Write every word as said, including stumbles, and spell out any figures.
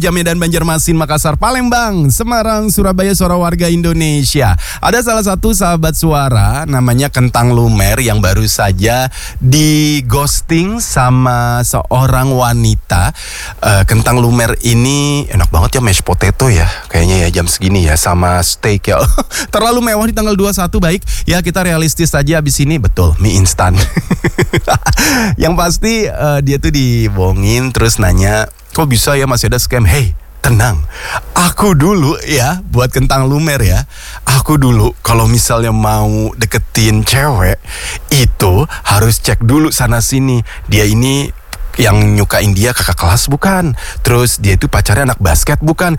Medan, Banjarmasin, Makassar, Palembang, Semarang, Surabaya, suara warga Indonesia. Ada salah satu sahabat suara namanya Kentang Lumer yang baru saja di ghosting sama seorang wanita. uh, Kentang Lumer ini enak banget ya, mashed potato ya kayaknya ya jam segini ya, sama steak ya. Terlalu mewah di tanggal dua puluh satu. Baik ya, kita realistis saja abis ini. Betul, mie instan. Yang pasti uh, dia tuh dibohongin terus nanya, kok bisa ya masih ada scam? Hey, tenang. Aku dulu ya, buat Kentang Lumer ya, aku dulu kalau misalnya mau deketin cewek itu harus cek dulu sana sini. Dia ini yang nyukain dia kakak kelas bukan? Terus dia itu pacarnya anak basket bukan?